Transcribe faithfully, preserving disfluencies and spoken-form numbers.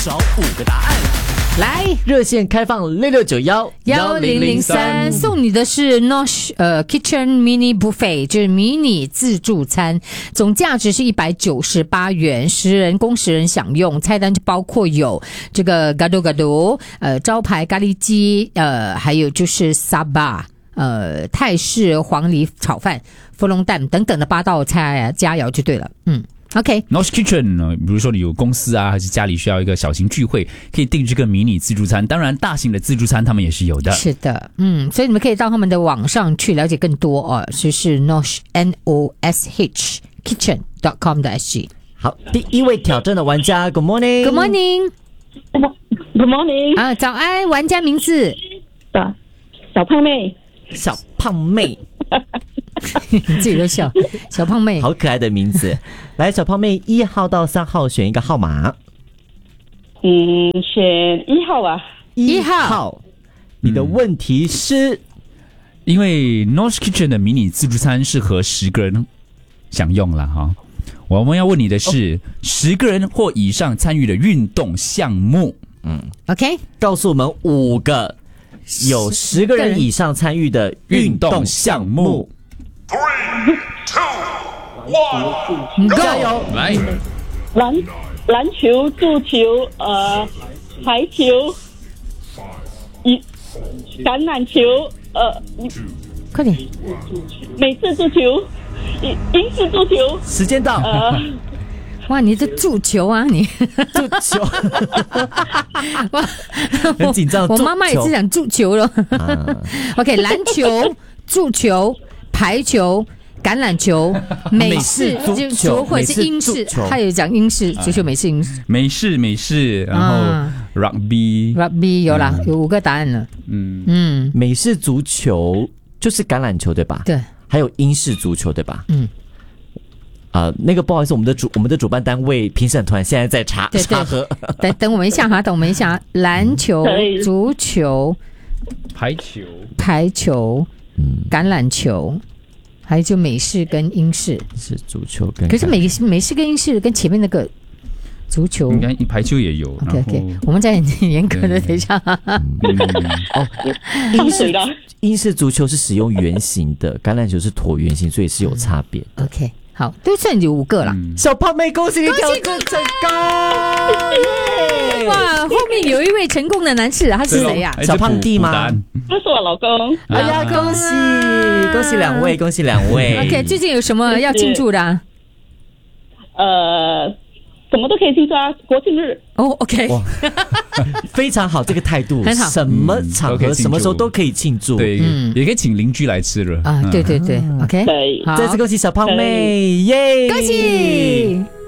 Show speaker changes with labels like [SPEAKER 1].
[SPEAKER 1] 找五个答案。来，热线开放六六九幺
[SPEAKER 2] 幺零零三，送你的是 Nosh 呃 Kitchen Mini Buffet， 就是迷你自助餐，总价值是一百九十八元，十人供十人享用。菜单就包括有这个 Gado Gado， 呃招牌咖喱鸡，呃还有就是 Sabah。呃，泰式黄梨炒饭、芙蓉蛋等等的八道菜佳肴就对了。嗯 ，OK。Nosh
[SPEAKER 3] Kitchen 呢，比如说你有公司啊，还是家里需要一个小型聚会，可以订这个迷你自助餐。当然，大型的自助餐他们也是有的。
[SPEAKER 2] 是的，嗯，所以你们可以到他们的网上去了解更多哦，就是 Nosh N O S H Kitchen dot com dot S G。
[SPEAKER 1] 好，第一位挑战的玩家 ，Good morning。Good
[SPEAKER 4] morning。Good morning。
[SPEAKER 2] 啊，早安，玩家名字
[SPEAKER 4] 的小胖妹。
[SPEAKER 1] 小胖妹，
[SPEAKER 2] 你自己都笑，小胖妹，
[SPEAKER 1] 好可爱的名字。来，小胖妹，一号到三号选一个号码。
[SPEAKER 4] 嗯，选一号啊。
[SPEAKER 1] 一号，你的问题是，
[SPEAKER 3] 因为 Nosh Kitchen 的迷你自助餐适合十个人享用了哈。我们要问你的是，十个人或以上参与的运动项目。
[SPEAKER 1] 嗯
[SPEAKER 2] ，OK，
[SPEAKER 1] 告诉我们五个。有十个人以上参与的运动项目。
[SPEAKER 5] Three, two, one,
[SPEAKER 2] go！
[SPEAKER 1] 加油！
[SPEAKER 3] 来，
[SPEAKER 4] 篮篮球、足球、呃，排球、一橄榄球、呃，
[SPEAKER 2] 快点！
[SPEAKER 4] 美式足球、英英式足球。
[SPEAKER 1] 时间到。
[SPEAKER 4] 呃
[SPEAKER 2] 哇，你这足球啊，你
[SPEAKER 1] 足球，
[SPEAKER 2] 哇，
[SPEAKER 1] 很紧张。
[SPEAKER 2] 我妈妈也是讲足球了。啊、OK， 篮球、足球、排球、橄榄球、美式足球或者是英式，还有讲英式足球、美式、英式、
[SPEAKER 3] 美式、美式，然后 rugby，rugby、
[SPEAKER 2] 啊、有啦，有五个答案了。
[SPEAKER 3] 嗯
[SPEAKER 1] 嗯，美式足球就是橄榄球对吧？
[SPEAKER 2] 对，
[SPEAKER 1] 还有英式足球对吧？
[SPEAKER 2] 嗯。
[SPEAKER 1] 啊、呃，那个不好意思，我们的主我们的主办单位评审团现在在查
[SPEAKER 2] 对对
[SPEAKER 1] 查核，
[SPEAKER 2] 等等我们一下哈，等我们一下。篮球、足球、
[SPEAKER 3] 排球、
[SPEAKER 2] 排球、
[SPEAKER 1] 嗯，
[SPEAKER 2] 橄榄球，还有就美式跟英式。
[SPEAKER 1] 是足球跟，
[SPEAKER 2] 可是美美式跟英式跟前面那个足球，
[SPEAKER 3] 应该排球也有。
[SPEAKER 2] OK OK， 我们再严格的等一下。
[SPEAKER 1] 嗯、哦，英式英式足球是使用圆形的，橄榄球是椭圆形，所以是有差别的。
[SPEAKER 2] OK。好，都算有五个了、嗯。
[SPEAKER 1] 小胖妹，恭喜你挑战成功！
[SPEAKER 2] 哇，后面有一位成功的男士，他是谁呀、
[SPEAKER 1] 啊？小胖弟吗？
[SPEAKER 4] 这是我老公。
[SPEAKER 1] 哎呀，恭喜恭喜两位，恭喜两位。
[SPEAKER 2] OK， 最近有什么要庆祝的、啊？
[SPEAKER 4] 呃，什么都可以庆祝啊，国庆日。
[SPEAKER 2] 哦、oh, ，OK，
[SPEAKER 1] 非常好，这个态度
[SPEAKER 2] 很好，
[SPEAKER 1] 什么场合、嗯、什么时候都可以庆祝。
[SPEAKER 3] 对，嗯、也可以请邻居来吃了
[SPEAKER 2] 啊。对对对 ，OK，
[SPEAKER 4] 对，
[SPEAKER 1] 再次恭喜小胖妹，耶！
[SPEAKER 4] 恭
[SPEAKER 2] 喜。